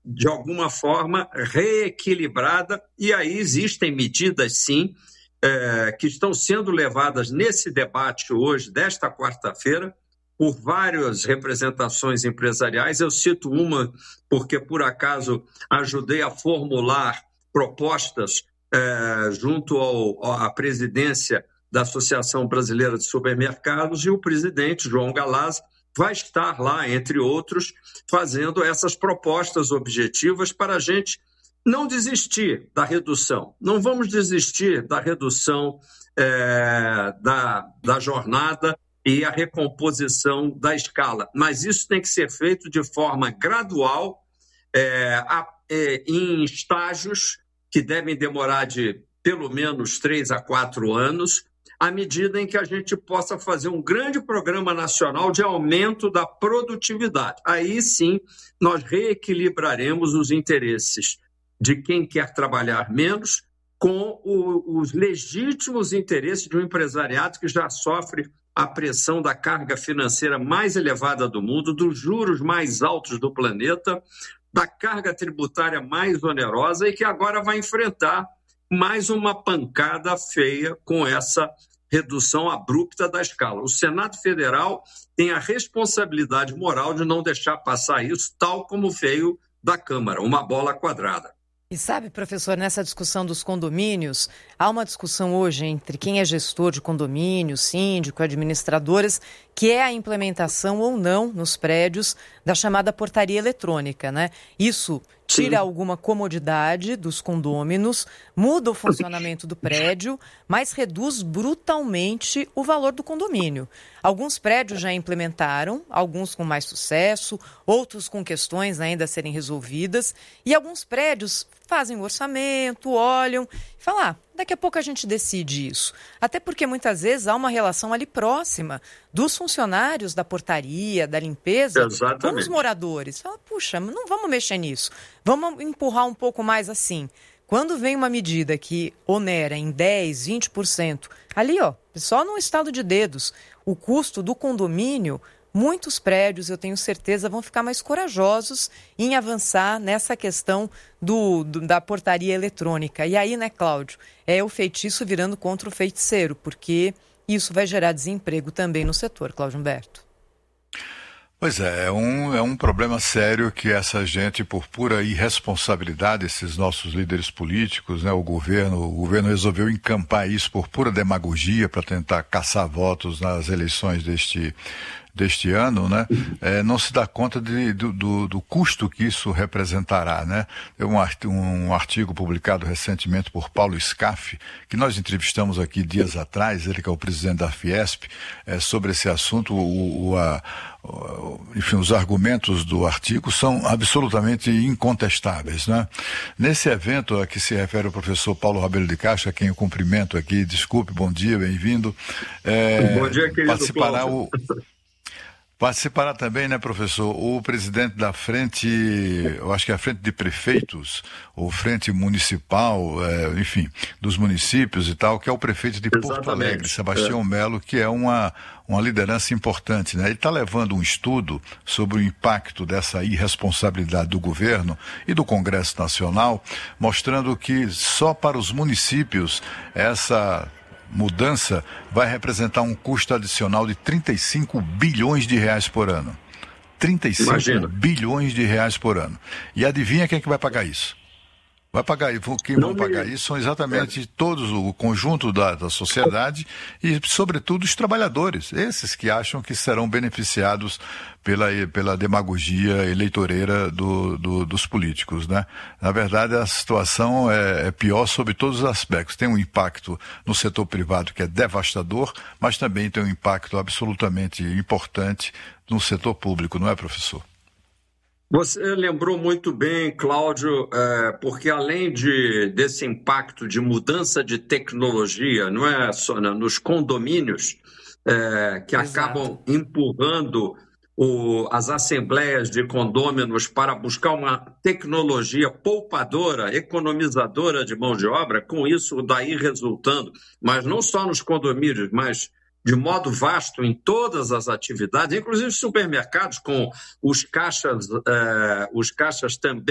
de alguma forma, reequilibrada, e aí existem medidas, sim, que estão sendo levadas nesse debate hoje, desta quarta-feira, por várias representações empresariais. Eu cito uma porque, por acaso, ajudei a formular propostas junto à presidência da Associação Brasileira de Supermercados, e o presidente, João Galazzi, vai estar lá, entre outros, fazendo essas propostas objetivas para a gente não desistir da redução. Não vamos desistir da redução da jornada e a recomposição da escala, mas isso tem que ser feito de forma gradual, em estágios que devem demorar de pelo menos 3 a 4 anos, à medida em que a gente possa fazer um grande programa nacional de aumento da produtividade. Aí sim, nós reequilibraremos os interesses de quem quer trabalhar menos com os legítimos interesses de um empresariado que já sofre a pressão da carga financeira mais elevada do mundo, dos juros mais altos do planeta, da carga tributária mais onerosa e que agora vai enfrentar mais uma pancada feia com essa redução abrupta da escala. O Senado Federal tem a responsabilidade moral de não deixar passar isso, tal como veio da Câmara, uma bola quadrada. E sabe, professor, nessa discussão dos condomínios, há uma discussão hoje entre quem é gestor de condomínio, síndico, administradoras, que é a implementação ou não nos prédios da chamada portaria eletrônica, né? Isso tira alguma comodidade dos condôminos, muda o funcionamento do prédio, mas reduz brutalmente o valor do condomínio. Alguns prédios já implementaram, alguns com mais sucesso, outros com questões ainda a serem resolvidas, e alguns prédios fazem o orçamento, olham e falam, daqui a pouco a gente decide isso. Até porque muitas vezes há uma relação ali próxima dos funcionários da portaria, da limpeza, com os moradores. Fala, puxa, não vamos mexer nisso, vamos empurrar um pouco mais assim. Quando vem uma medida que onera em 10%, 20%, ali, só num estalo de dedos, o custo do condomínio, muitos prédios, eu tenho certeza, vão ficar mais corajosos em avançar nessa questão da portaria eletrônica. E aí, né, Cláudio, é o feitiço virando contra o feiticeiro, porque isso vai gerar desemprego também no setor, Cláudio Humberto. Pois é um problema sério que essa gente, por pura irresponsabilidade, esses nossos líderes políticos, né, o governo resolveu encampar isso por pura demagogia para tentar caçar votos nas eleições deste ano, né? Não se dá conta do custo que isso representará, né? Tem um artigo publicado recentemente por Paulo Scaff, que nós entrevistamos aqui dias atrás, ele que é o presidente da Fiesp, sobre esse assunto. Enfim, os argumentos do artigo são absolutamente incontestáveis, né? Nesse evento a que se refere o professor Paulo Rabelo de Castro, a quem eu cumprimento aqui, desculpe, bom dia, bem-vindo. Bom dia, querido Cláudio. Participará também, né, professor, o presidente da frente, eu acho que é a frente de prefeitos, ou frente municipal, enfim, dos municípios e tal, que é o prefeito de Porto Alegre, Sebastião Melo, que é uma liderança importante, né? Ele está levando um estudo sobre o impacto dessa irresponsabilidade do governo e do Congresso Nacional, mostrando que só para os municípios essa mudança vai representar um custo adicional de 35 bilhões de reais por ano. 35 bilhões de reais por ano. E adivinha quem é que vai pagar isso? Quem vão pagar isso são exatamente todos, o conjunto da sociedade e, sobretudo, os trabalhadores, esses que acham que serão beneficiados pela demagogia eleitoreira dos políticos, né? Na verdade, a situação é pior sob todos os aspectos. Tem um impacto no setor privado que é devastador, mas também tem um impacto absolutamente importante no setor público, não é, professor? Você lembrou muito bem, Cláudio, porque além desse impacto de mudança de tecnologia, não é só nos condomínios, que acabam empurrando as assembleias de condôminos para buscar uma tecnologia poupadora, economizadora de mão de obra, com isso daí resultando, mas não só nos condomínios, mas de modo vasto em todas as atividades, inclusive supermercados com os caixas também